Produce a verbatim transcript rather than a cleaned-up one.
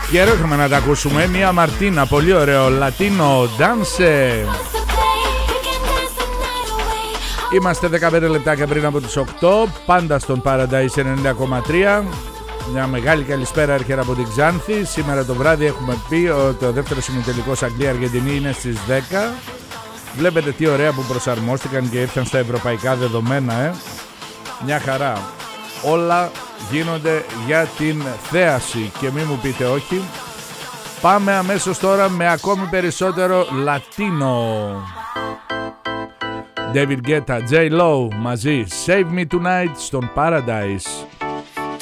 Καιρό είχαμε να τα ακούσουμε. Μια Μαρτίνα, πολύ ωραίο λατίνο dance. Είμαστε δεκαπέντε λεπτάκια πριν από τις οκτώ. Πάντα στον Paradise ενενήντα κόμμα τρία. Μια μεγάλη καλησπέρα έρχεται από την Ξάνθη. Σήμερα το βράδυ έχουμε πει ότι ο δεύτερος ημιτελικός Αγγλία-Αργεντινή είναι στις δέκα. Βλέπετε τι ωραία που προσαρμόστηκαν και ήρθαν στα ευρωπαϊκά δεδομένα, ε. Μια χαρά. Όλα γίνονται για την θέαση και μη μου πείτε όχι. Πάμε αμέσως τώρα με ακόμη περισσότερο λατίνο. David Guetta, J-Lo μαζί, Save Me Tonight στον Paradise.